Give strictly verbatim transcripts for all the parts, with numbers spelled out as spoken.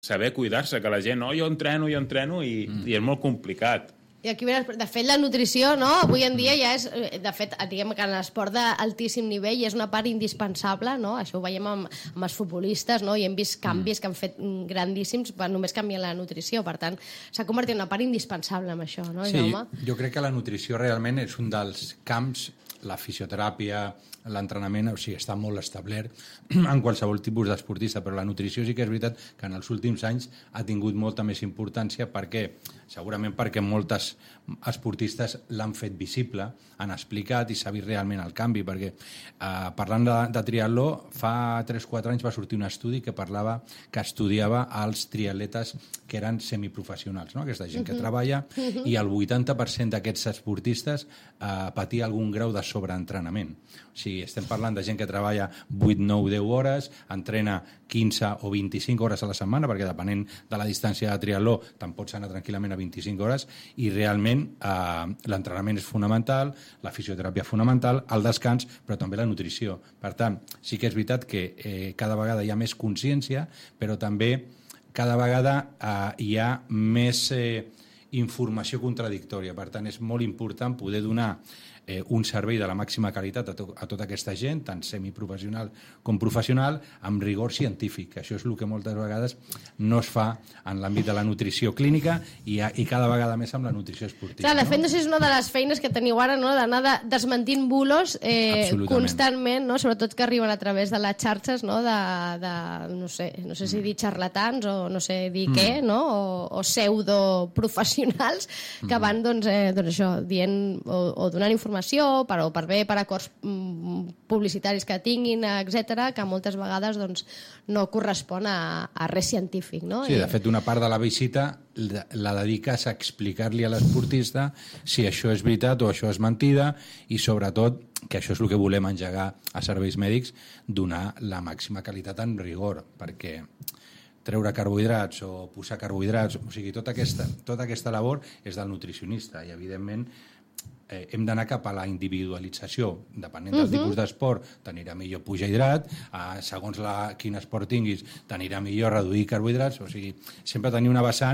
saber cuidar-se, que la gent, no, jo entreno, jo entreno, i, mm. i és molt complicat. I aquí, de fet, la nutrició, no? Avui en dia ja és, de fet, diguem que en l'esport d'altíssim nivell és una part indispensable, no? Això ho veiem amb, amb els futbolistes, no? I hem vist canvis que han fet grandíssims per només canviar la nutrició. Per tant, s'ha convertit en una part indispensable amb això, no, Jaume? Sí, jo crec que la nutrició realment és un dels camps, la fisioteràpia, l'entrenament, o sigui, està molt establert en qualsevol tipus d'esportista, però la nutrició sí que és veritat que en els últims anys ha tingut molta més importància. Per què? Segurament perquè moltes esportistes l'han fet visible, han explicat i s'ha vist realment el canvi, perquè eh, parlant de, de triatló, fa tres o quatre anys va sortir un estudi que parlava, que estudiava els triatletes que eren semiprofessionals, no? Aquesta gent que uh-huh. treballa, uh-huh. i el vuitanta per cent d'aquests esportistes eh, patia algun grau de sobreentrenament. O sigui, estem parlant de gent que treballa vuit, nou, deu hores, entrena quinze o vint-i-cinc hores a la setmana, perquè depenent de la distància de triatló te'n pots anar tranquil·lament a vint-i-cinc hores, i realment eh, l'entrenament és fonamental, la fisioteràpia fonamental, el descans, però també la nutrició. Per tant, sí que és veritat que eh, cada vegada hi ha més consciència, però també cada vegada eh, hi ha més eh, informació contradictòria. Per tant, és molt important poder donar eh, un servei de la màxima qualitat a, to a tota aquesta gent, tant semiprofessional com professional, amb rigor científic. Això és el que moltes vegades no es fa en l'àmbit de la nutrició clínica i, a, i cada vegada més amb la nutrició esportiva. Clar, de fet, no sé si és una de les feines que teniu ara, no?, d'anar de, desmentint bulos eh, constantment, no?, sobretot que arriben a través de les xarxes, no?, de, de no sé, no sé si dir xarlatans o no sé dir mm. què, no?, o, o pseudoprofessionals que van, doncs, eh, doncs això, dient o, o donant informació per, o per bé per acords mm, publicitaris que tinguin, etcètera, que moltes vegades doncs, no correspon a, a res científic, no? Sí, de fet, una part de la visita la dediques a explicar-li a l'esportista si això és veritat o això és mentida, i sobretot, que això és el que volem engegar a serveis mèdics, donar la màxima qualitat en rigor, perquè treure carbohidrats o posar carbohidrats, o sigui, tota aquesta, tota aquesta labor és del nutricionista, i evidentment eh, hem d'anar cap a la individualització. Depenent del uh-huh. tipus d'esport, t'anirà millor pujar hidrat, eh, segons la, quin esport tinguis, t'anirà millor reduir carbohidrats, o sigui, sempre tenir una vessant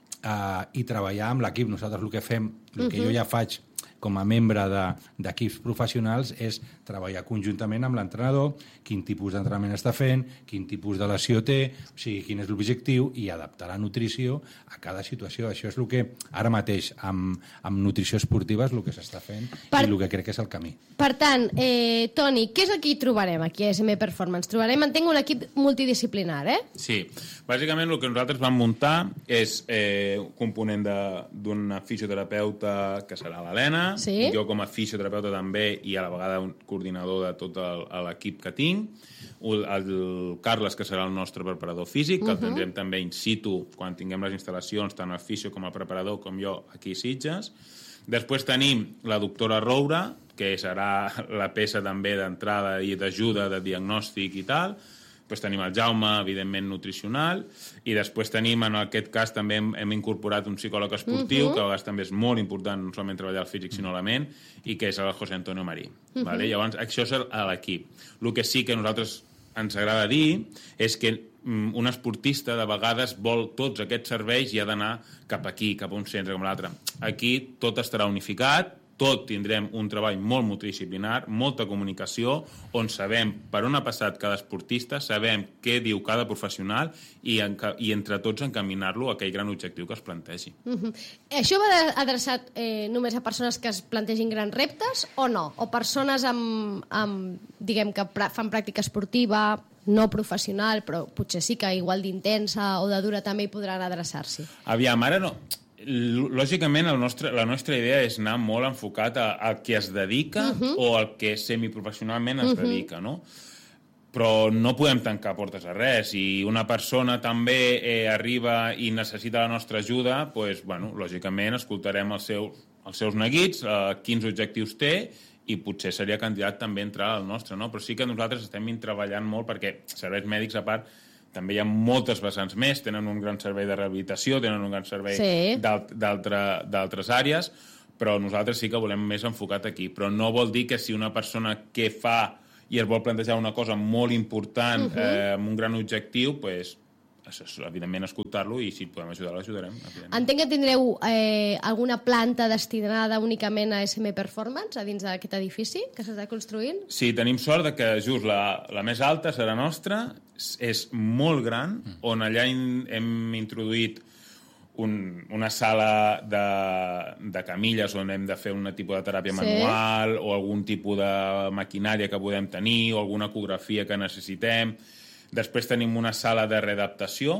eh, i treballar amb l'equip. Nosaltres el que fem, el que uh-huh. jo ja faig com a membre d'equips professionals, és treballar conjuntament amb l'entrenador, quin tipus d'entrenament està fent, quin tipus de lesió té, o sigui, quin és l'objectiu, i adaptar la nutrició a cada situació. Això és el que ara mateix amb, amb nutrició esportiva és el que s'està fent per, i el que crec que és el camí. Per tant, eh, Toni, què és el que hi trobarem aquí a S M Performance? Trobarem, entenc, un equip multidisciplinar, eh? Sí, bàsicament el que nosaltres vam muntar és eh, un component d'una fisioterapeuta que serà l'Helena, sí. Jo com a fisioterapeuta també, i a la vegada un coordinador de tot l'equip que tinc, el, el Carles, que serà el nostre preparador físic, que uh-huh. el tindrem també in situ quan tinguem les instal·lacions, tant el fisio com el preparador, com jo aquí a Sitges. Després tenim la doctora Roura, que serà la peça també d'entrada i d'ajuda de diagnòstic i tal. Després tenim el Jaume, evidentment, nutricional, i després tenim, en aquest cas, també hem, hem incorporat un psicòleg esportiu, uh-huh. que a vegades també és molt important, no solament treballar el físic, sinó la ment, i que és el José Antonio Marí. Uh-huh. Vale? Llavors, això és l'equip. El que sí que a nosaltres ens agrada dir és que um, un esportista de vegades vol tots aquests serveis i ha d'anar cap aquí, cap a un centre com l'altre. Aquí tot estarà unificat, tot tindrem un treball molt multidisciplinar, molta comunicació, on sabem per on ha passat cada esportista, sabem què diu cada professional i, en, i entre tots encaminar-lo a aquell gran objectiu que es plantegi. Uh-huh. Això va adreçat eh, només a persones que es plantegin grans reptes o no? O persones amb, amb diguem que pra fan pràctica esportiva, no professional, però potser sí que igual d'intensa o de dura també hi podran adreçar-s'hi? Aviam, ara no... Lògicament, el nostre, la nostra idea és anar molt enfocat a, a qui es dedica uh-huh. o al que semiprofessionalment es uh-huh. dedica, no? Però no podem tancar portes a res. Si una persona també eh, arriba i necessita la nostra ajuda, pues, bueno, lògicament escoltarem els seus, els seus neguits, eh, quins objectius té, i potser seria candidat també a entrar al nostre, no? Però sí que nosaltres estem treballant molt perquè serveis mèdics, a part, també hi ha moltes vessants més, tenen un gran servei de rehabilitació, tenen un gran servei sí. d'altres àrees, però nosaltres sí que volem més enfocat aquí. Però no vol dir que si una persona que fa i es vol plantejar una cosa molt important, uh-huh. eh, amb un gran objectiu, pues, evidentment, escoltar-lo i si podem ajudar, l'ajudarem. Entenc que tindreu eh, alguna planta destinada únicament a S M Performance a dins d'aquest edifici que s'està construint? Sí, tenim sort de que just la, la més alta serà nostra, és molt gran, on allà in, hem introduït un, una sala de, de camilles on hem de fer un tipus de teràpia manual, sí, o algun tipus de maquinària que podem tenir o alguna ecografia que necessitem. Després tenim una sala de readaptació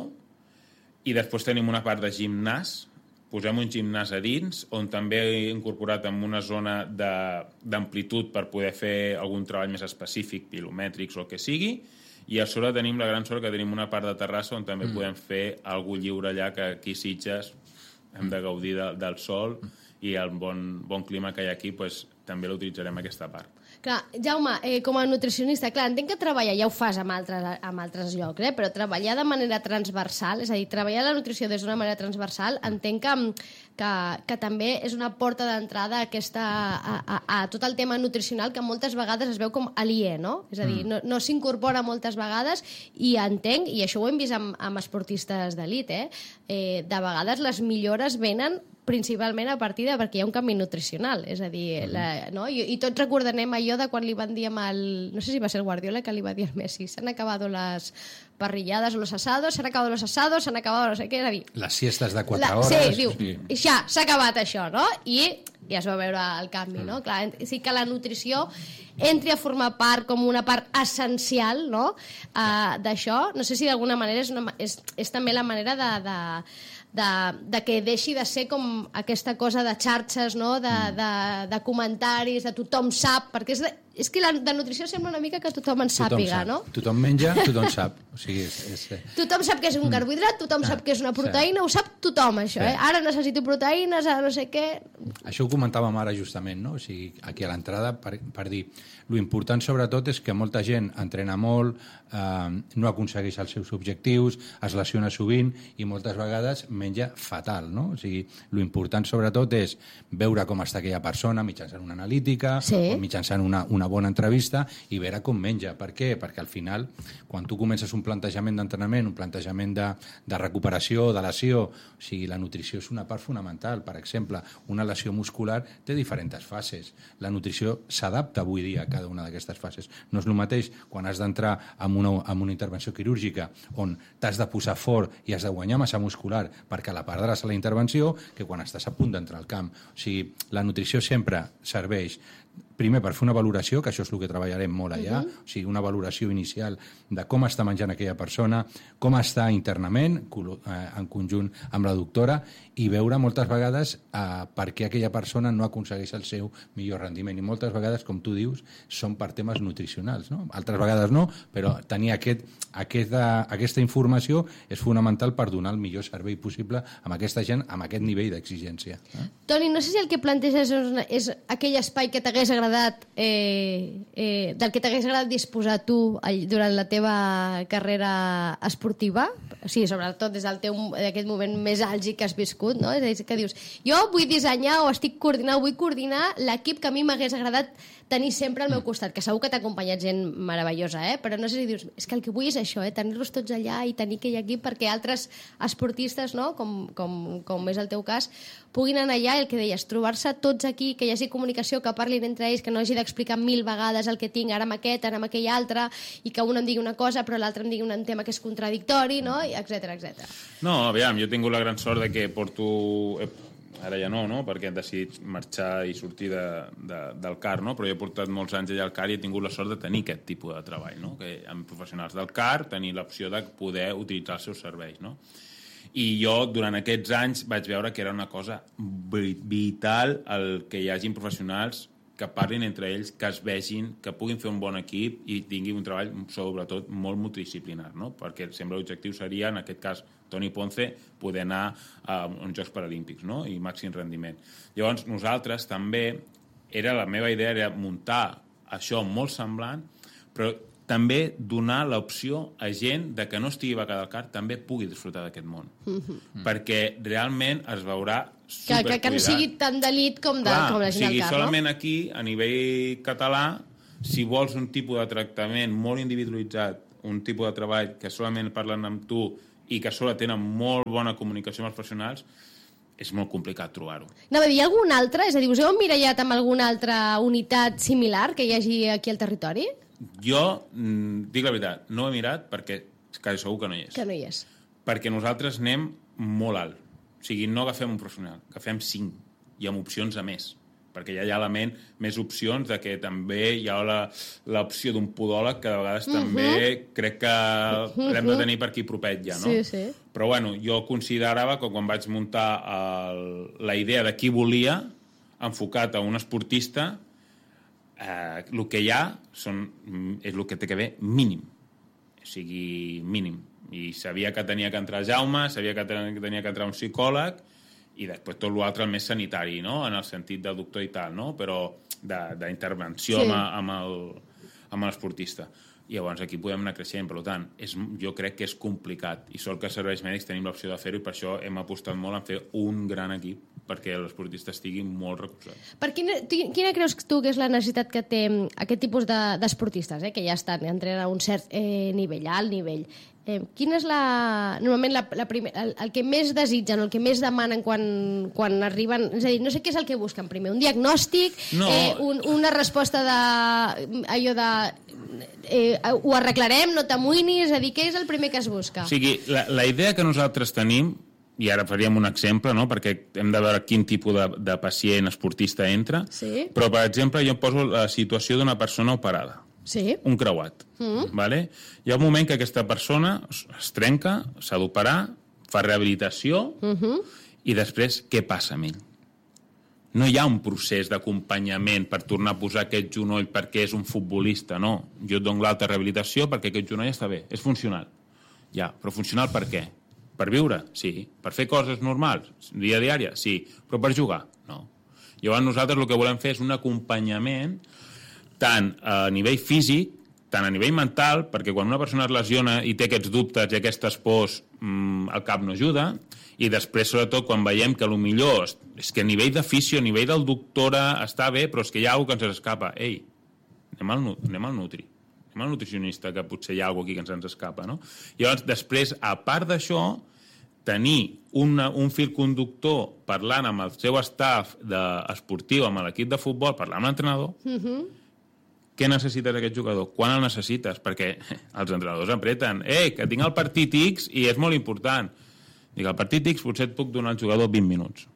i després tenim una part de gimnàs. Posem un gimnàs a dins, on també he incorporat en una zona d'amplitud per poder fer algun treball més específic, pilomètrics o el que sigui, i a sobre tenim la gran sort que tenim una part de terrassa on també mm. podem fer alguna lliure allà, que aquí a Sitges hem de gaudir de, del sol i el bon, bon clima que hi ha aquí, pues, també l'utilitzarem aquesta part. Clar, Jaume, eh, com a nutricionista, clar, entenc que treballar, ja ho fas amb altres, amb altres llocs, eh, però treballar de manera transversal, és a dir, treballar la nutrició des d'una manera transversal, entenc que, que, que també és una porta d'entrada a, aquesta, a, a, a tot el tema nutricional que moltes vegades es veu com aliè, no? És a dir, no, no s'incorpora moltes vegades i entenc, i això ho hem vist amb, amb esportistes d'elit, eh, eh, de vegades les millores venen principalment a partir de perquè hi ha un canvi nutricional, és a dir, la, no? I, i tots recordarem allò de quan li van dir amb el, no sé si va ser el Guardiola que li va dir al Messi, s'han acabat les parrilladas o los asados, s'han acabat los asados, s'han acabat no sé què, és a dir... Les siestes de quatre la, hores... Sí, diu, i ja, s'ha acabat això, no? I ja es va veure el canvi, no? Mm. Clar, sí que la nutrició entri a formar part com una part essencial, no? Uh, d'això, no sé si d'alguna manera és, una, és, és també la manera de... de De, de que deixi de ser com aquesta cosa de xarxes, no? de, de, de comentaris, de tothom sap, perquè és, de, és que la de nutrició sembla una mica que tothom en sàpiga, no? Tothom menja, tothom sap. O sigui, és, és... Tothom sap que és un carbohidrat, tothom ah, sap que és una proteïna, sí. Ho sap tothom, això, sí. eh? Ara necessito proteïnes, ara no sé què... Això ho comentàvem ara justament, no? O sigui, aquí a l'entrada, per, per dir, lo important sobretot és que molta gent entrena molt, eh, no aconsegueix els seus objectius, es lesiona sovint i moltes vegades menja fatal, no? O sigui, lo important sobretot és veure com està aquella persona mitjançant una analítica, sí. o mitjançant una, una bona entrevista i veure com menja. Per què? Perquè al final, quan tu comences un plantejament d'entrenament, un plantejament de, de recuperació, de lesió, o sigui, la nutrició és una part fonamental. Per exemple, una lesió muscular té diferents fases. La nutrició s'adapta avui dia a cada una d'aquestes fases. No és el mateix quan has d'entrar en una, en una intervenció quirúrgica on t'has de posar fort i has de guanyar massa muscular perquè la perdràs a la intervenció que quan estàs a punt d'entrar al camp. O sigui, la nutrició sempre serveix primer per fer una valoració, que això és el que treballarem molt allà, uh-huh. o sigui, una valoració inicial de com està menjant aquella persona, com està internament, en conjunt amb la doctora, i veure moltes vegades eh, per què aquella persona no aconsegueix el seu millor rendiment. I moltes vegades, com tu dius, són per temes nutricionals, no? Altres vegades no, però tenir aquest, aquesta, aquesta informació és fonamental per donar el millor servei possible amb aquesta gent, amb aquest nivell d'exigència. Eh? Toni, no sé si el que planteges és, una, és aquell espai que t'hagués agradat, eh, eh, del que t'hagués agradat disposar tu durant la teva carrera esportiva, o sigui, sobretot des del teu d'aquest moment més àlgid que has viscut, no? És a dir, que dius, jo vull dissenyar o estic coordinant, vull coordinar l'equip que a mi m'hagués agradat tenir sempre al meu costat, que segur que t'ha acompanyat gent meravellosa, eh? Però no sé si dius, és que el que vull és això, eh? Tenir-los tots allà i tenir aquell equip perquè altres esportistes, no? com, com, com és el teu cas, puguin anar allà, el que deies, trobar-se tots aquí, que hi hagi comunicació, que parlin entre ells, que no hagi d'explicar mil vegades el que tinc, ara amb aquest, ara amb aquell altre, i que un em digui una cosa però l'altre em digui un tema que és contradictori, no? Etcètera, etcètera. No, aviam, jo he tingut la gran sort de que porto... Ara ja no, no? Perquè he decidit marxar i sortir de, de, del C A R, no? Però jo he portat molts anys allà al C A R i he tingut la sort de tenir aquest tipus de treball, no? Que amb professionals del C A R tenir l'opció de poder utilitzar els seus serveis, no? I jo, durant aquests anys, vaig veure que era una cosa vital el que hi hagin professionals que parlin entre ells, que es vegin, que puguin fer un bon equip i tinguin un treball, sobretot, molt multidisciplinar, no? Perquè sempre l'objectiu seria, en aquest cas, Toni Ponce, poder anar a uns Jocs Paralímpics, no? I màxim rendiment. Llavors, nosaltres també, era la meva idea era muntar això molt semblant, però també donar l'opció a gent de que no estigui becada al C A R també pugui disfrutar d'aquest món. Mm-hmm. Perquè realment es veurà supercuidat. Que, que, que no sigui tan d'elit com, de, Clar, com la gent o sigui, al C A R, no? solament aquí, a nivell català, si vols un tipus de tractament molt individualitzat, un tipus de treball que solament parlen amb tu i que a sobre tenen molt bona comunicació amb els professionals, és molt complicat trobar-ho. Anava a dir, algun altre? És a dir, us heu emmirallat amb alguna altra unitat similar que hi hagi aquí al territori? Jo, dic la veritat, no ho he mirat perquè quasi segur que no hi és. Que no hi és. Perquè nosaltres anem molt alt. O sigui, no agafem un professional, agafem cinc, i amb opcions a més. Perquè ja hi ha a la ment més opcions de que també hi ha l'opció d'un podòleg que de vegades uh-huh. també crec que uh-huh. l'hem de tenir per aquí propet ja, no? Sí, sí. Però bueno, jo considerava que quan vaig muntar el, la idea de qui volia, enfocat a un esportista, eh, el que hi ha són, és el que té que haver mínim. O sigui, mínim. I sabia que tenia que entrar Jaume, sabia que tenia que entrar un psicòleg, i després tot l'altre més sanitari, no? En el sentit de doctor i tal, no? Però d'intervenció sí. amb, amb l'esportista. I llavors aquí podem anar creixent. Per tant, és, jo crec que és complicat. I sort que als serveis mèdics tenim l'opció de fer-ho i per això hem apostat molt en fer un gran equip perquè l'esportista estigui molt recolzat. Per quina, quina creus tu que és la necessitat que té aquest tipus d'esportistes, de, eh? Que ja estan entren a un cert eh, nivell, alt nivell? Eh, quina és la... Normalment la, la primer, el, el que més desitgen, el que més demanen quan, quan arriben... És a dir, no sé què és el que busquen primer. Un diagnòstic, no. eh, un, una resposta de... allò de... Eh, ho arreglarem, no t'amoïnis, és a dir, què és el primer que es busca? O sigui, la, la idea que nosaltres tenim, i ara faríem un exemple, no? Perquè hem de veure quin tipus de, de pacient esportista entra, sí. Però, per exemple, jo poso la situació d'una persona operada. Sí. Un creuat. Mm. Vale? Hi ha un moment que aquesta persona es trenca, s'ha d'operar, fa rehabilitació, mm-hmm. i després què passa amb ell? No hi ha un procés d'acompanyament per tornar a posar aquest genoll perquè és un futbolista, no. Jo et dono l'alta rehabilitació perquè aquest genoll està bé, és funcional. Ja, però funcional per què? Per viure? Sí. Per fer coses normals? Dia a diària? Sí. Però per jugar? No. Llavors nosaltres el que volem fer és un acompanyament tant a nivell físic, tant a nivell mental, perquè quan una persona es lesiona i té aquests dubtes i aquestes pors, mmm, el cap no ajuda, i després, sobretot, quan veiem que el millor és que a nivell de fisio, a nivell del doctora està bé, però és que hi ha alguna que ens escapa. Ei, anem al, anem al nutri, anem al nutricionista, que potser hi ha alguna aquí que ens escapa, no? I llavors, després, a part d'això, tenir una, un fil conductor parlant amb el seu staff de, esportiu, amb l'equip de futbol, parlant amb l'entrenador, mm-hmm. Què necessites aquest jugador? Quan el necessites? Perquè els entrenadors apreten. Eh, que tinc el partit X i és molt important. Dic, el partit X potser et puc donar al jugador vint minuts.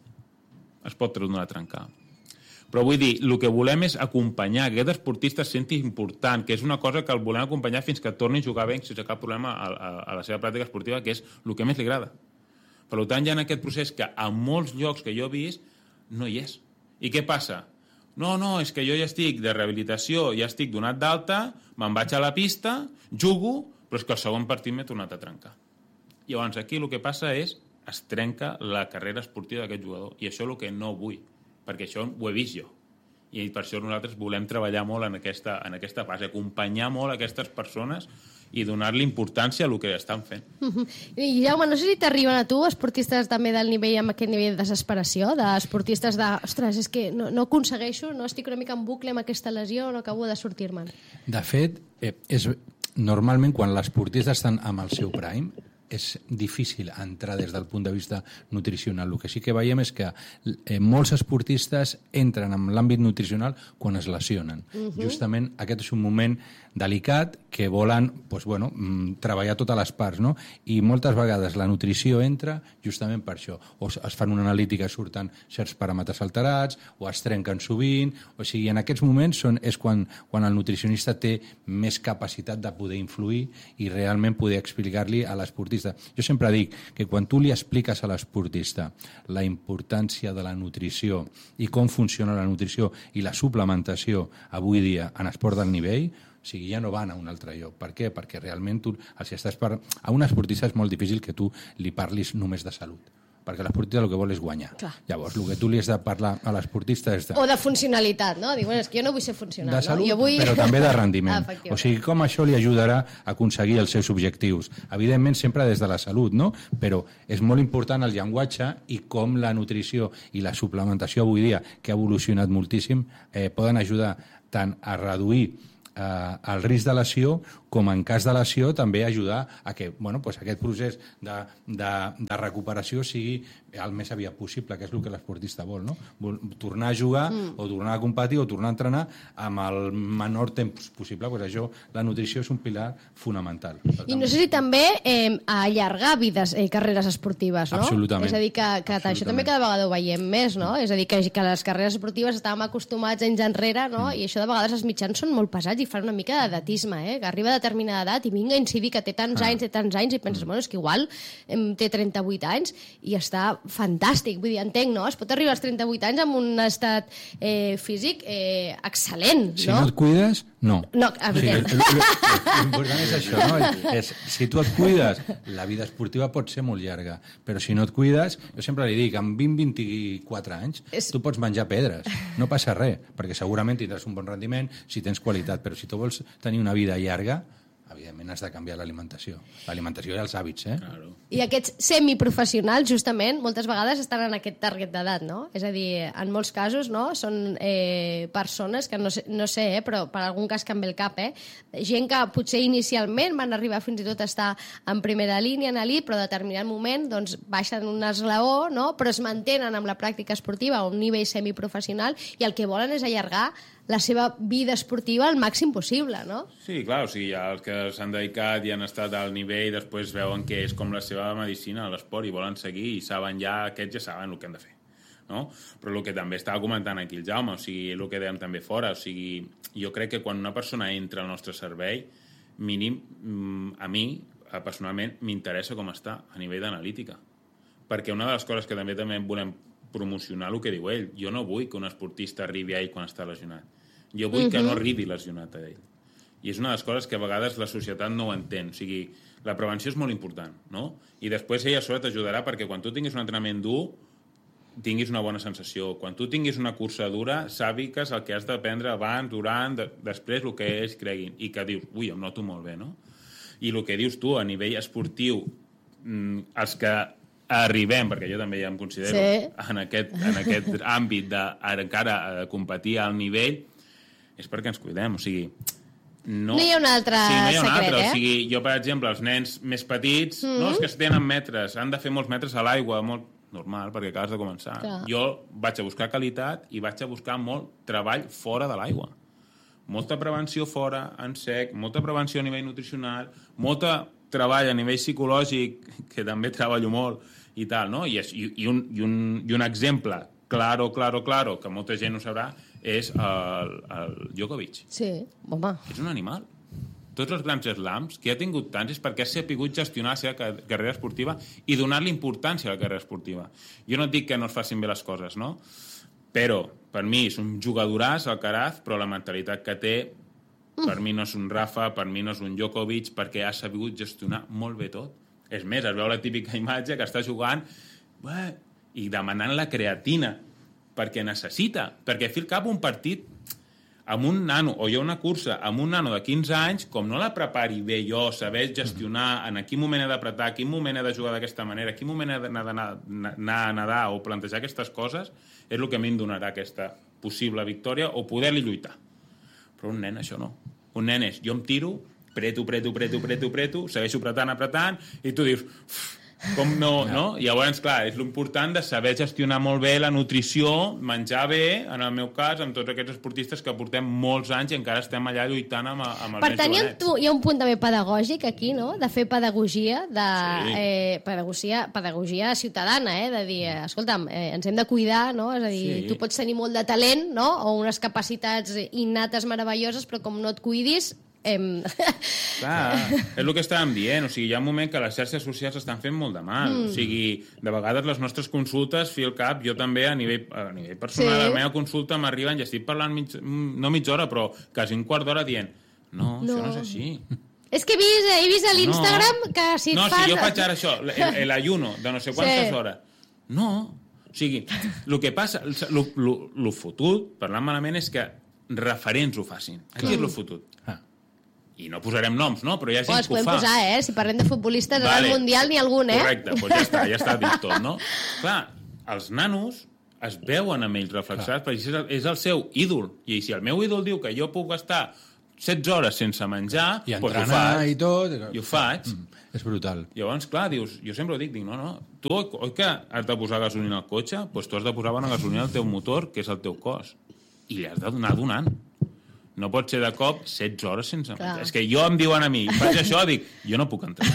Es pot tornar a trencar. Però vull dir, el que volem és acompanyar, que aquest esportista es senti important, que és una cosa que el volem acompanyar fins que torni a jugar bé sense cap problema a, a, a la seva pràctica esportiva, que és el que més li agrada. Per tant, hi ha aquest procés que a molts llocs que jo he vist no hi és. I què passa? No, no, és que jo ja estic de rehabilitació, ja estic donat d'alta, me'n vaig a la pista, jugo, però és que el segon partit m'he tornat a trencar. I llavors aquí el que passa és es trenca la carrera esportiva d'aquest jugador. I això és el que no vull, perquè això ho he vist jo. I per això nosaltres volem treballar molt en aquesta, en aquesta fase, acompanyar molt aquestes persones i donar-li importància a el que estan fent. Uh-huh. I Jaume, no sé si t'arriben a tu esportistes també del nivell, amb aquest nivell de desesperació, d'esportistes de, ostres, és que no, no aconsegueixo, no estic una mica en bucle amb aquesta lesió, no acabo de sortir-me'n. De fet, eh, és, normalment quan les esportistes estan amb el seu prime, és difícil entrar des del punt de vista nutricional. El que sí que veiem és que eh, molts esportistes entren en l'àmbit nutricional quan es lesionen. Uh-huh. Justament aquest és un moment delicat que volen pues, bueno, treballar totes les parts, no? I moltes vegades la nutrició entra justament per això. O es fan una analítica, surten certs paràmetres alterats, o es trenquen sovint, o sigui, en aquests moments són, és quan, quan el nutricionista té més capacitat de poder influir i realment poder explicar-li a l'esportista. Jo sempre dic que quan tu li expliques a l'esportista la importància de la nutrició i com funciona la nutrició i la suplementació avui dia en esport del nivell, o sigui, ja no van a un altre lloc. Per què? Perquè realment tu, si estàs per... a un esportista és molt difícil que tu li parlis només de salut, perquè l'esportista el que vol és guanyar. Clar. Llavors, el que tu li has de parlar a l'esportista és de... O de funcionalitat, no? Dic, bueno, és que jo no vull ser funcional, de salut, no? Jo vull... però també de rendiment. Ah, o sigui, com això li ajudarà a aconseguir els seus objectius. Evidentment, sempre des de la salut, no? Però és molt important el llenguatge i com la nutrició i la suplementació avui dia, que ha evolucionat moltíssim, eh, poden ajudar tant a reduir el risc de lesió com en cas de lesió també ajudar a que bueno, pues aquest procés de, de, de recuperació sigui el més aviat possible, que és el que l'esportista vol, no? Vol tornar a jugar mm. o tornar a competir o tornar a entrenar amb el menor temps possible. Pues això, la nutrició és un pilar fonamental. I no sé si també eh, allargar vides, eh, carreres esportives, no? Absolutament. És a dir, que, que això també cada vegada ho veiem més, no? És a dir, que, que les carreres esportives estàvem acostumats anys enrere, no? Mm. I això de vegades els mitjans són molt pesats i fan una mica d'edatisme, eh? Que arriba a determinada edat i vinga a incidir que té tants ah. anys, té tants anys i penses, mm. bueno, és que igual em, té trenta-vuit anys i està fantàstic, vull dir, entenc, no? Es pot arribar als trenta-vuit anys amb un estat eh, físic eh, excel·lent, no? Si no et cuides, no. No, evident. Sí, l'important és això, no? És, si tu et cuides, la vida esportiva pot ser molt llarga, però si no et cuides, jo sempre li dic, amb vint a vint-i-quatre anys, és... tu pots menjar pedres, no passa res, perquè segurament tindràs un bon rendiment si tens qualitat, però si tu vols tenir una vida llarga, evidentment has de canviar l'alimentació. L'alimentació i els hàbits, eh? Claro. I aquests semiprofessionals, justament, moltes vegades estan en aquest target d'edat, no? És a dir, en molts casos, no?, són eh, persones que no sé, no sé eh, però per algun cas que em ve el cap, eh? Gent que potser inicialment van arribar fins i tot a estar en primera línia, en elit, però a determinat moment doncs, baixen un esglaó, no?, però es mantenen amb la pràctica esportiva a un nivell semiprofessional i el que volen és allargar la seva vida esportiva al màxim possible, no? Sí, clar, o sigui, ja els que s'han dedicat i han estat al nivell, després veuen que és com la seva medicina, l'esport, i volen seguir, i saben ja, aquests ja saben el que han de fer, no? Però el que també estava comentant aquí el Jaume, o sigui, el que dèiem també fora, o sigui, jo crec que quan una persona entra al nostre servei, mínim, a mi, personalment, m'interessa com està a nivell d'analítica. Perquè una de les coses que també també volem promocionar el que diu ell, jo no vull que un esportista arribi a ell quan està lesionat. Jo vull uh-huh. que no arribi lesionat a ell. I és una de les coses que a vegades la societat no ho entén. O sigui, la prevenció és molt important, no? I després ella a sobre t'ajudarà perquè quan tu tinguis un entrenament dur, tinguis una bona sensació. Quan tu tinguis una cursa dura, sàpigues el que has d'aprendre abans, durant, de, després el que ells creguin. I que dius, ui, em noto molt bé, no? I el que dius tu a nivell esportiu, els que arribem, perquè jo també ja em considero sí. en, aquest, en aquest àmbit de encara de competir al nivell, és perquè ens cuidem, o sigui... No, no hi ha un altre sí, no hi ha un secret, altre. eh? O sigui, jo, per exemple, els nens més petits, mm-hmm. no, els que es tenen metres, han de fer molts metres a l'aigua, molt normal, perquè acabes de començar. Clar. Jo vaig a buscar qualitat i vaig a buscar molt treball fora de l'aigua. Molta prevenció fora, en sec, molta prevenció a nivell nutricional, molta treball a nivell psicològic, que també treballo molt, i tal, no? I, i, i, un, i, un, i un exemple claro, claro, claro, que molta gent ho sabrà, és el, el Djokovic. Sí, home. És un animal. Tots els grans slams que ha tingut tants és perquè ha sapigut gestionar la seva carrera esportiva i donar-li importància a la carrera esportiva. Jo no et dic que no es facin bé les coses, no? Però, per mi, és un jugadoràs, Alcaraz, però la mentalitat que té, per mi no és un Rafa, per mi no és un Djokovic, perquè ha sabut gestionar molt bé tot. És més, es veu la típica imatge que està jugant bé, i demanant la creatina, perquè necessita, perquè fi al cap un partit amb un nano, o jo una cursa amb un nano de quinze anys, com no la prepari bé jo, saber gestionar en quin moment he d'apretar, quin moment he de jugar d'aquesta manera, quin moment he d'anar a nedar o plantejar aquestes coses, és el que a mi em donarà aquesta possible victòria o poder-li lluitar. Però un nen això no. Un nen és, jo em tiro, preto, preto, preto, preto, preto, segueixo apretant, apretant, i tu dius... Com no, no? I llavors, clar, és l'important de saber gestionar molt bé la nutrició, menjar bé, en el meu cas, amb tots aquests esportistes que portem molts anys i encara estem allà lluitant amb, amb els per tant, hi ha, tu, hi ha un punt també pedagògic aquí, no?, de fer pedagogia, de sí. eh, pedagogia, pedagogia ciutadana, eh?, de dir, escolta'm, eh, ens hem de cuidar, no?, és a dir, sí. tu pots tenir molt de talent, no?, o unes capacitats innates meravelloses, però com no et cuidis... Em... Clar, és el que estàvem dient, o sigui, hi ha un moment que les xarxes socials estan fent molt de mal, mm. o sigui, de vegades les nostres consultes, fi al cap, jo també a nivell, a nivell personal, sí. a la meva consulta m'arriben, i estic parlant mig, no mitja hora, però quasi un quart d'hora dient, no, no, això no és així. És que he vist, he vist a l'Instagram no. que si et no, fas... No, si jo faig ara això, l'ayuno de no sé quantes sí. hores, no, o sigui, el que passa, el fotut, parlant malament, és que referents ho facin, aquí és el fotut. Ah. I no posarem noms, no? Però hi ha gent oh, que ho fa. Podem posar, eh? Si parlem de futbolistes, vale. Al Mundial n'hi ha algun, eh? Correcte, doncs ja està, ja està dit tot, no? Clar, els nanos es veuen amb ells reflexats, perquè és el, és el seu ídol. I si el meu ídol diu que jo puc estar setze hores sense menjar, i entrenar i tot. I ho faig. Mm, és brutal. Llavors, clar, dius, jo sempre ho dic, dic, no, no, tu, oi que has de posar gasolina al cotxe? Doncs pues tu has de posar bona gasolina al teu motor, que és el teu cos. I li has d'anar donant. No pot ser de cop setze hores sense menjar. És que jo em diuen a mi, faig això, dic, jo no puc entrar.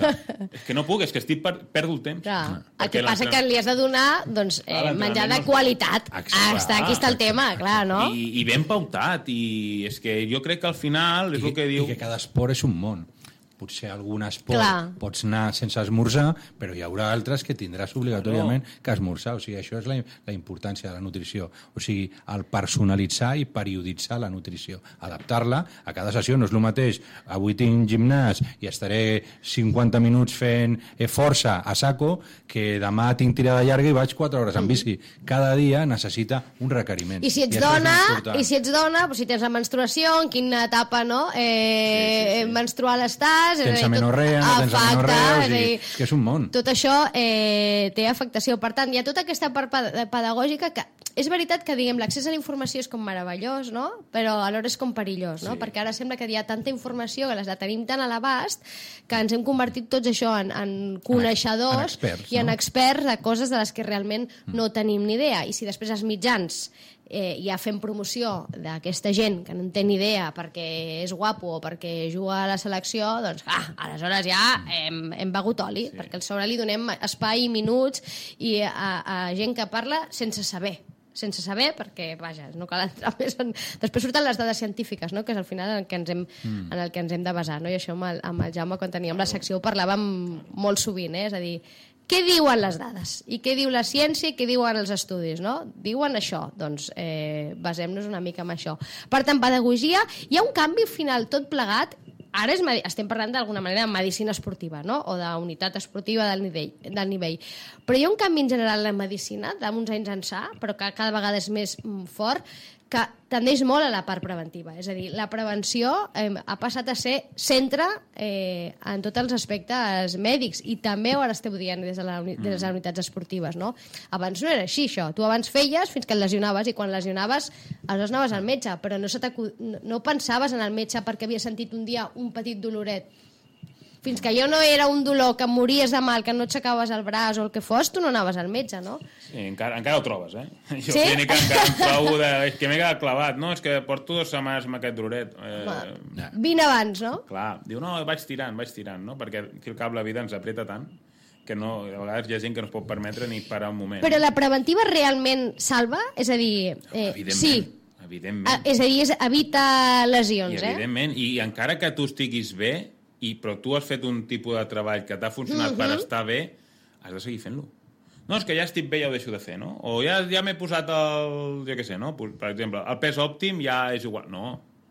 És que no puc, és que estic per, perdo el temps. Clar. El que passa que li has de donar doncs, eh, menjar de qualitat. Està, aquí està el tema, clar, no? I, I ben pautat. I és que jo crec que al final és I, el que diu... I que cada esport és un món. Potser algun esport Clar. pots anar sense esmorzar, però hi haurà altres que tindràs obligatòriament no. que esmorzar. O sigui, això és la, la importància de la nutrició. O sigui, el personalitzar i perioditzar la nutrició. Adaptar-la a cada sessió. No és el mateix. Avui tinc gimnàs i estaré cinquanta minuts fent força a saco que demà tinc tirada llarga i vaig quatre hores en bici. Cada dia necessita un requeriment. I si ets I dona, i si ets dona, doncs si tens la menstruació, en quina etapa no? eh, sí, sí, sí. menstrual estàs, tens amenorrea, no tens amenorrea, o sigui, és que és un món. Tot això eh, té afectació. Per tant, hi ha tota aquesta part pedagògica que és veritat que, diguem, l'accés a la informació és com meravellós, no? Però alhora és com perillós, no? Sí. Perquè ara sembla que hi ha tanta informació que les la tenim tan a l'abast que ens hem convertit tots això en, en coneixedors en experts, i en no? experts de coses de les que realment mm. no tenim ni idea. I si després els mitjans eh, ja fem promoció d'aquesta gent que no en té ni idea perquè és guapo o perquè juga a la selecció, doncs, ah, aleshores ja hem, hem begut oli, sí. perquè al sobre li donem espai i minuts i a, a gent que parla sense saber. sense saber, perquè, vaja, no cal entrar més en... Després surten les dades científiques, no?, que és al final en el que ens hem, mm. en el que ens hem de basar, no? I això amb el, amb el Jaume, quan teníem la secció, ho parlàvem molt sovint, eh? És a dir, què diuen les dades? I què diu la ciència i què diuen els estudis, no? Diuen això, doncs eh, basem-nos una mica en això. Per tant, pedagogia, hi ha un canvi final tot plegat. Ara és, estem parlant d'alguna manera de medicina esportiva, no? O d'unitat esportiva del nivell, del nivell. Però hi ha un canvi en general en la medicina, d'uns anys ençà, però que cada vegada és més fort, que tendeix molt a la part preventiva. És a dir, la prevenció eh, ha passat a ser centre eh, en tots els aspectes mèdics, i també ho ara esteu dient des de, la, des de les unitats esportives, no? Abans no era així, això. Tu abans feies fins que et lesionaves, i quan lesionaves aleshores anaves al metge, però no, se no, no pensaves en el metge perquè havia sentit un dia un petit doloret. Fins que jo no era un dolor que em mories de mal, que no aixecaves el braç o el que fos, tu no anaves al metge, no? Sí, encara, encara ho trobes, eh? Jo sí? clínica encara em trobo de... És que m'he quedat clavat, no? És que porto dues setmanes amb aquest doloret. Eh... Vine abans, no? Clar, diu, no, vaig tirant, vaig tirant, no? Perquè aquí al cap la vida ens apreta tant que no, a vegades hi ha gent que no es pot permetre ni parar un moment. Però la preventiva realment salva? És a dir... Eh, evidentment. Sí. Evidentment. Ah, és a dir, és, evita lesions, I, evidentment. eh? I encara que tu estiguis bé, i, però tu has fet un tipus de treball que t'ha funcionat uh-huh. per estar bé, has de seguir fent-lo. No, és que ja estic bé, ja ho deixo de fer, no? O ja, ja m'he posat el... jo què sé, no? Per exemple, el pes òptim ja és igual. No.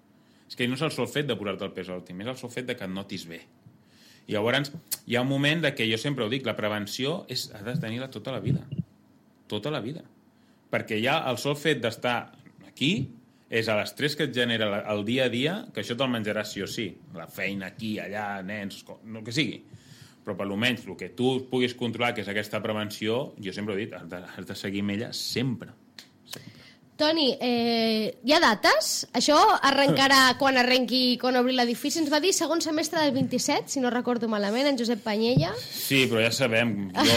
És que no és el sol fet de posar-te el pes òptim, és el sol fet de que et notis bé. I llavors hi ha un moment de que jo sempre ho dic, la prevenció és, has de tenir-la tota la vida. Tota la vida. Perquè ja el sol fet d'estar aquí és a l'estrès que et genera el dia a dia, que això te'l menjaràs sí o sí. La feina aquí, allà, nens, el que sigui. Però per almenys el que tu puguis controlar, que és aquesta prevenció, jo sempre ho he dit, has de, has de seguir amb ella sempre. sempre. Toni, eh, hi ha dates? Això arrencarà quan arrenqui, quan obri l'edifici. Ens va dir segon semestre del vint-i-set, si no recordo malament, en Josep Panyella. Sí, però ja sabem.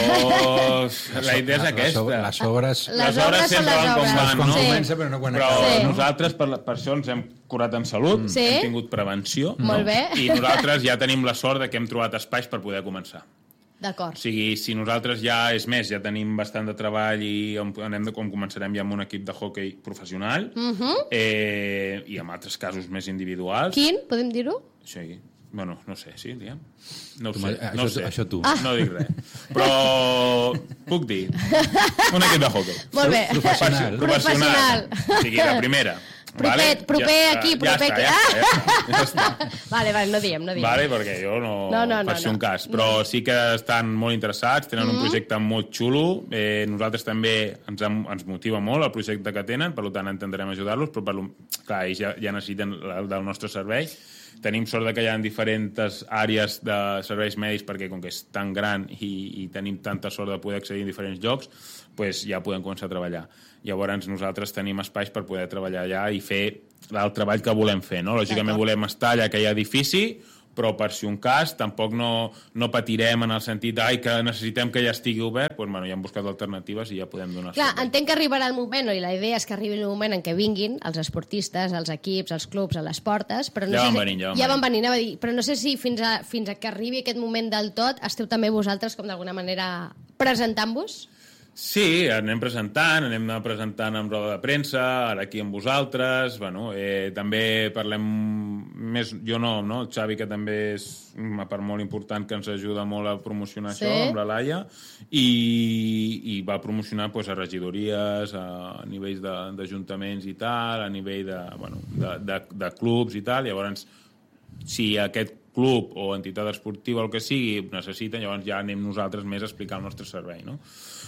Jo... la idea és aquesta. Les obres... Les, les obres són les obres. Van, quan sí. comença, però no quan però acaba. Sí. Nosaltres, per, per això, ens hem curat en salut, sí. hem tingut prevenció. Molt bé. I nosaltres ja tenim la sort de que hem trobat espais per poder començar. D'acord. O sigui, si nosaltres ja, és més, ja tenim bastant de treball i anem de com començarem ja amb un equip de hoquei professional, uh-huh. eh, i amb altres casos més individuals. Quin? Podem dir-ho? Sí. Bueno, no sé, sí, diguem. No ho tu, sé, això, no ho sé. Això tu. Ah. No dic res. Però puc dir. Un equip de hoquei. Molt bé. Professional. Professional. O sigui, la primera. Proper, vale? proper ja, aquí, ja proper està, aquí. Ja està, ja està, ja està. Vale, vale, no diem, no diem. Vale, perquè jo no, no, no, no faig no, un cas. Però no. sí que estan molt interessats, tenen mm-hmm. un projecte molt xulo. Eh, nosaltres també ens, ens motiva molt el projecte que tenen, per tant intentarem ajudar-los, però per, clar, ells ja, ja necessiten el del nostre servei. tenim sort de que hi ha diferents àrees de serveis mèdics perquè com que és tan gran i, i tenim tanta sort de poder accedir a diferents llocs, pues ja podem començar a treballar. Llavors nosaltres tenim espais per poder treballar allà i fer el treball que volem fer, no? Lògicament volem estar allà que hi ha edifici, però per si un cas tampoc no, no patirem en el sentit ai, que necessitem que ja estigui obert, doncs bueno, ja hem buscat alternatives i ja podem donar Clar, servei. Entenc que arribarà el moment, i la idea és que arribi el moment en què vinguin els esportistes, els equips, els clubs, a les portes, però no ja sé van si, venint, ja van ja van venint, venint dir, però no sé si fins a, fins a que arribi aquest moment del tot esteu també vosaltres com d'alguna manera presentant-vos? Sí, anem presentant, anem presentant en roda de premsa, ara aquí amb vosaltres, bueno, eh, també parlem més, jo no, no, el Xavi, que també és una part molt important que ens ajuda molt a promocionar sí. això, amb la Laia, i, i va promocionar pues, a regidories, a nivells d'ajuntaments i tal, a nivell de, bueno, de, de, de clubs i tal, llavors, si aquest club o entitat esportiva o el que sigui necessiten, llavors ja anem nosaltres més a explicar el nostre servei, no?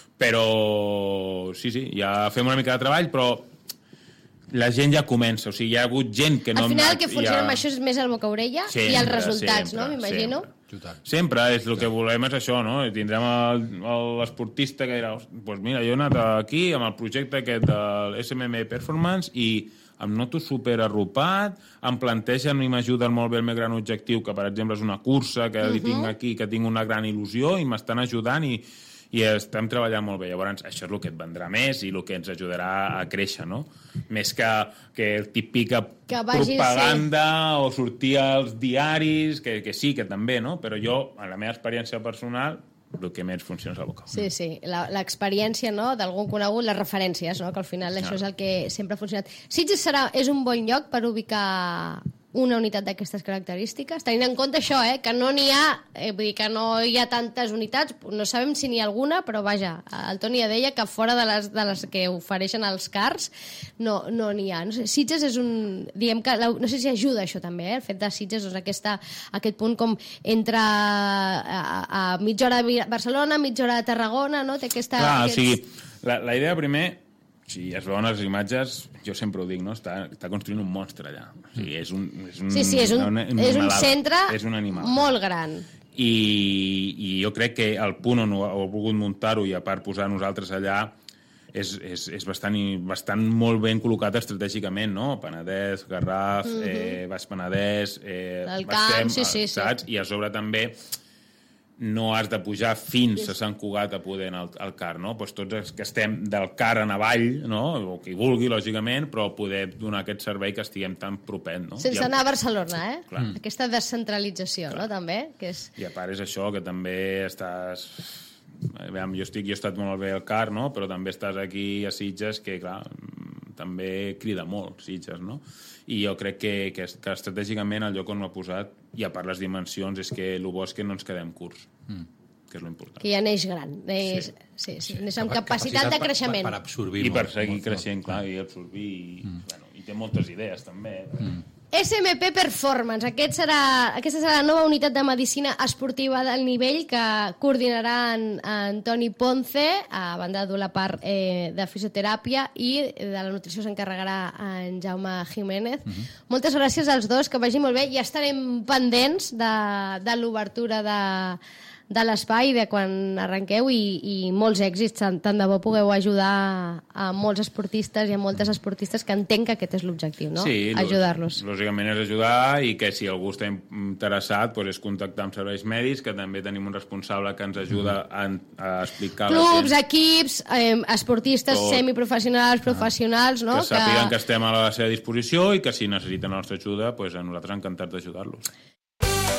Però sí, sí, ja fem una mica de treball, però la gent ja comença, o sigui, hi ha hagut gent que no... Al final el que funciona ja... amb això és més el boca-orella i els resultats, sempre, no? M'imagino. Sempre. sempre, és el que volem és això, no? Tindrem l'esportista que dirà, doncs pues mira, jo he anat aquí amb el projecte aquest del S M M Performance i em noto super arropat, em plantegen i m'ajuden molt bé el meu gran objectiu, que per exemple és una cursa que uh-huh. li tinc aquí, que tinc una gran il·lusió i m'estan ajudant i i estem treballant molt bé. Llavors, això és el que et vendrà més i el que ens ajudarà a créixer, no? Més que, que el típic propaganda o sortir als diaris, que, que sí, que també, no? Però jo, en la meva experiència personal, el que més funciona és el boca. Sí, sí, l'experiència, no?, d'algun conegut, les referències, no?, que al final això és el que sempre ha funcionat. Sitges serà, és un bon lloc per ubicar una unitat d'aquestes característiques, tenint en compte això, eh, que no n'hi ha, eh, vull dir que no hi ha tantes unitats, no sabem si n'hi ha alguna, però vaja, el Toni ja deia que fora de les, de les que ofereixen els cars no no n'hi ha. No sé, Sitges és un... Diguem que, no sé si ajuda això també, eh, el fet de Sitges, doncs aquesta, aquest punt com entre a, a mitja hora de Barcelona, mitja hora de Tarragona, no? Té aquesta... Clar, aquests... o sigui, la, la idea primer... Si es veuen les imatges, jo sempre ho dic, no? Està, està construint un monstre allà. O sigui, és un, és un, sí, sí, és un, un, un, és un centre és un molt gran. I, I jo crec que el punt on ho ha volgut muntar-ho i a part posar nosaltres allà és, és, és bastant, bastant molt ben col·locat estratègicament, no? Penedès, Garraf, mm-hmm. eh, Baix Penedès... Eh, el camp, sí, sí, saps? sí. I a sobre també... no has de pujar fins a Sant Cugat a poder anar al, al car, no? Pues tots els que estem del car en avall, no? O qui vulgui, lògicament, però poder donar aquest servei que estiguem tan propet, no? Sense I anar a Barcelona, eh? Clar. Aquesta descentralització, clar. No? També. Que és... I a part és això, que també estàs... Aviam, jo, estic, jo he estat molt bé al car, no? Però també estàs aquí a Sitges, que, clar, també crida molt, Sitges, no? I jo crec que, que, que estratègicament el lloc on ho ha posat, i a part les dimensions, és que el bo és que no ens quedem curts, mm. que és l'important. Que ja neix gran, neix, sí. Sí, sí, neix amb capacitat, capacitat de creixement. Per, per absorbir I per molt, seguir molt, creixent, molt. clar, i absorbir, i, mm. bueno, i té moltes idees, també. Mm. S M P Performance, Aquest serà, aquesta serà la nova unitat de medicina esportiva del nivell que coordinarà en, en Toni Ponce, a banda de la part eh, de fisioteràpia, i de la nutrició s'encarregarà en Jaume Jiménez. Uh-huh. Moltes gràcies als dos, que vagi molt bé, i ja estarem pendents de, de l'obertura de, de l'espai, de quan arrenqueu, i, i molts èxits, tant, tant de bo pugueu ajudar a molts esportistes i a moltes esportistes, que entenc que aquest és l'objectiu, no? Sí, ajudar-los. Lògicament és ajudar, i que si algú està interessat doncs és contactar amb serveis mèdics, que també tenim un responsable que ens ajuda a, a explicar... Clubs, equips, eh, esportistes tot. Semiprofessionals, professionals, no? Que sàpiguen que... que estem a la seva disposició i que si necessiten la nostra ajuda, doncs a nosaltres encantats d'ajudar-los.